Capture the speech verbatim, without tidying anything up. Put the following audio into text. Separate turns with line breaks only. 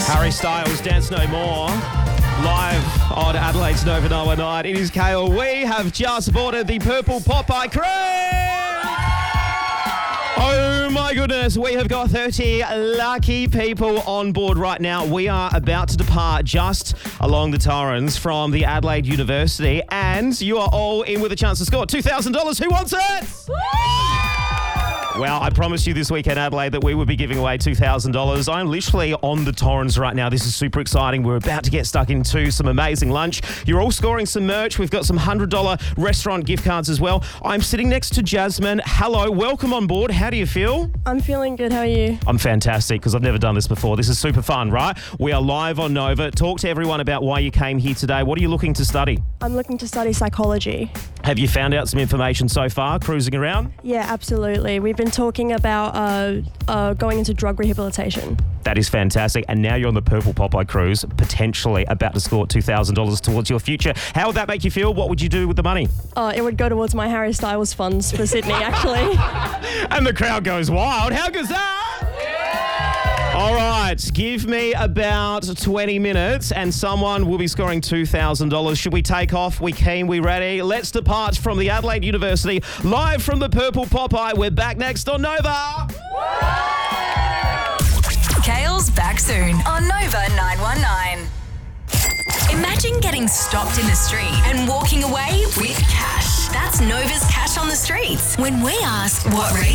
Harry Styles, Dance No More, live on Adelaide's Nova nine one nine. It is Kale. We have just boarded the Purple Popeye Cruise! Oh my goodness, we have got thirty lucky people on board right now. We are about to depart just along the Torrens from the Adelaide University, and you are all in with a chance to score two thousand dollars. Who wants it? Well, I promised you this weekend, Adelaide, that we would be giving away two thousand dollars. I'm literally on the Torrens right now. This is super exciting. We're about to get stuck into some amazing lunch. You're all scoring some merch. We've got some one hundred dollars restaurant gift cards as well. I'm sitting next to Jasmine. Hello, welcome on board. How do you feel?
I'm feeling good. How are you?
I'm fantastic because I've never done this before. This is super fun, right? We are live on Nova. Talk to everyone about why you came here today. What are you looking to study?
I'm looking to study psychology.
Have you found out some information so far, cruising around?
Yeah, absolutely. We've been talking about uh, uh, going into drug rehabilitation.
That is fantastic. And now you're on the Purple Popeye Cruise, potentially about to score two thousand dollars towards your future. How would that make you feel? What would you do with the money?
Uh, it would go towards my Harry Styles funds for Sydney, actually.
And the crowd goes wild. How good's that? All right, give me about twenty minutes and someone will be scoring two thousand dollars. Should we take off? We keen, we ready? Let's depart from the Adelaide University, live from the Purple Popeye. We're back next on Nova.
Kale's back soon on Nova nine one nine. Imagine getting stopped in the street and walking away with cash. That's Nova's Cash on the Streets. When we ask what radio